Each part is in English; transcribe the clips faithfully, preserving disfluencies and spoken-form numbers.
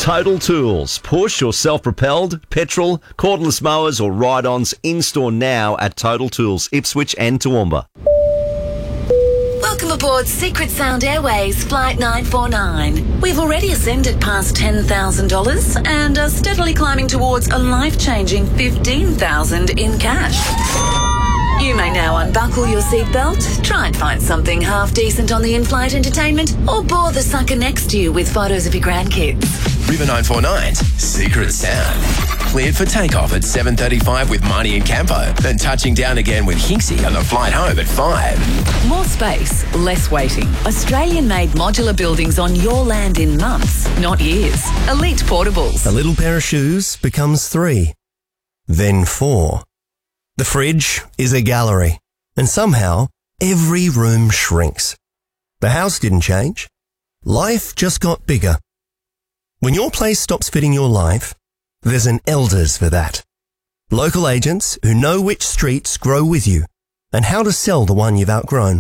Total Tools. Push or self-propelled, petrol, cordless mowers or ride-ons in-store now at Total Tools, Ipswich and Toowoomba. Welcome aboard Secret Sound Airways Flight nine four nine. We've already ascended past ten thousand dollars and are steadily climbing towards a life-changing fifteen thousand dollars in cash. You may now unbuckle your seatbelt, try and find something half-decent on the in-flight entertainment, or bore the sucker next to you with photos of your grandkids. River nine four nine's Secret Sound. Cleared for takeoff at seven thirty-five with Marnie and Campo, then touching down again with Hinksy on the flight home at five. More space, less waiting. Australian-made modular buildings on your land in months, not years. Elite Portables. A little pair of shoes becomes three, then four. The fridge is a gallery, and somehow every room shrinks. The house didn't change. Life just got bigger. When your place stops fitting your life, there's an Elders for that. Local agents who know which streets grow with you and how to sell the one you've outgrown.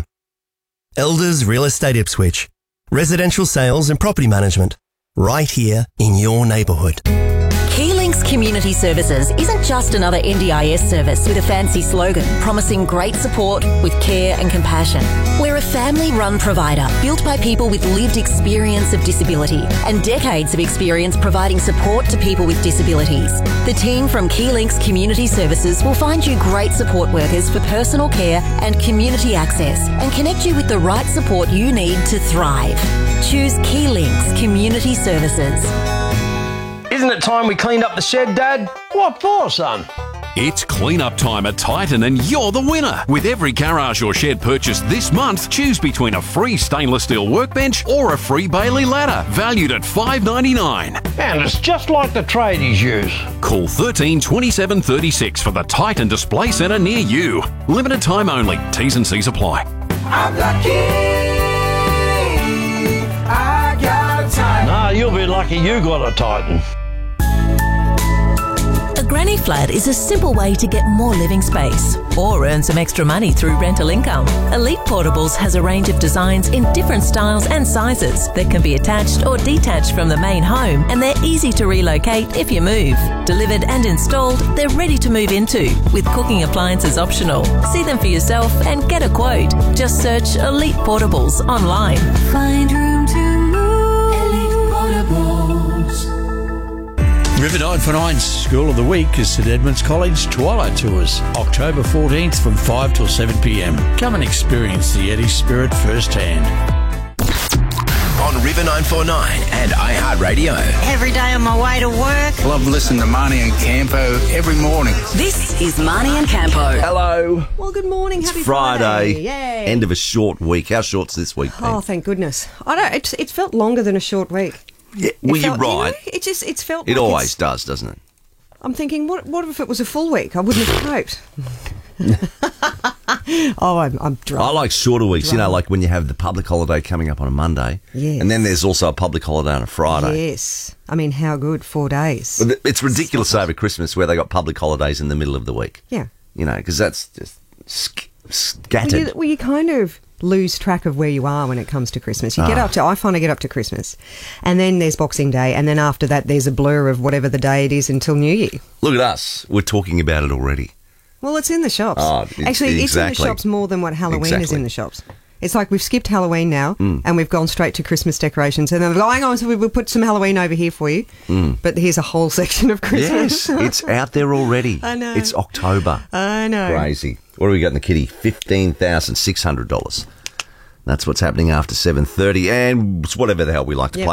Elders Real Estate Ipswich. Residential sales and property management. Right here in your neighbourhood. Keylinks Community Services isn't just another N D I S service with a fancy slogan promising great support with care and compassion. We're a family-run provider built by people with lived experience of disability and decades of experience providing support to people with disabilities. The team from Keylinks Community Services will find you great support workers for personal care and community access and connect you with the right support you need to thrive. Choose Keylinks Community Services. Isn't it time we cleaned up the shed, Dad? What for, son? It's clean-up time at Titan and you're the winner. With every garage or shed purchased this month, choose between a free stainless steel workbench or a free Bailey ladder, valued at five ninety-nine. And it's just like the tradies use. Call thirteen twenty-seven thirty-six for the Titan Display Centre near you. Limited time only. T's and C's apply. I'm lucky. I got a Titan. Nah, you'll be lucky you got a Titan. A granny flat is a simple way to get more living space or earn some extra money through rental income. Elite Portables has a range of designs in different styles and sizes that can be attached or detached from the main home, and they're easy to relocate if you move. Delivered and installed, they're ready to move into, with cooking appliances optional. See them for yourself and get a quote. Just search Elite Portables online. Find room to move. Elite Portables. River nine four nine's School of the Week is St Edmunds College Twilight Tours, October fourteenth from five till seven p m. Come and experience the Eddie spirit firsthand. On River nine four nine and iHeartRadio. Every day on my way to work. Love listening to Marnie and Campo every morning. This is Marnie and Campo. Hello. Well, good morning. It's Happy Friday. Friday. Yay. End of a short week. How short's this week, Pam? Oh, thank goodness. I don't. It, it felt longer than a short week. Yeah, well, felt, you're right. You know, it just it's felt. It like always it's, does, doesn't it? I'm thinking, what what if it was a full week? I wouldn't have coped. oh, I'm, I'm drunk. I like shorter weeks, drunk. you know, like when you have the public holiday coming up on a Monday. Yes. And then there's also a public holiday on a Friday. Yes. I mean, how good, four days. But it's ridiculous Stop over it. Christmas where they got public holidays in the middle of the week. Yeah. You know, because that's just sc- scattered. Well you, well, you kind of lose track of where you are when it comes to Christmas. You get Ah. up to, I find I get up to Christmas, and then there's Boxing Day, and then after that there's a blur of whatever the day it is until New Year. Look at us. We're talking about it already. Well, it's in the shops. Oh, it- Actually, it's in the exactly. shops more than what Halloween is Exactly. in the shops. It's like we've skipped Halloween now, Mm. and we've gone straight to Christmas decorations. And then, oh, hang on, so we- we'll put some Halloween over here for you. Mm. But here's a whole section of Christmas. Yes, it's out there already. I know. It's October. I know. Crazy. What do we got in the kitty? fifteen thousand six hundred dollars. That's what's happening after seven thirty, and it's whatever the hell we like to Yep. play.